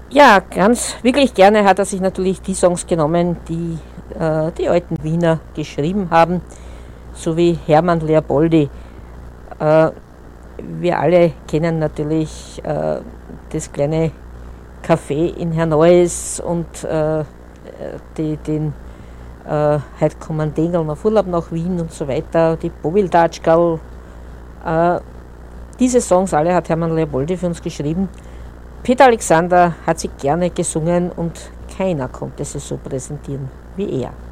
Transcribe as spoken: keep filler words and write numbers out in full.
Ja, ganz wirklich gerne hat er sich natürlich die Songs genommen, die äh, die alten Wiener geschrieben haben, so wie Hermann Leopoldi. Äh, Wir alle kennen natürlich äh, das kleine Café in Herneues und äh, die, den äh, Heute kommen Dengeln auf Urlaub nach Wien und so weiter, die Bobildatschkal. Äh, diese Songs alle hat Hermann Leopoldi für uns geschrieben. Peter Alexander hat sie gerne gesungen und keiner konnte sie so präsentieren wie er.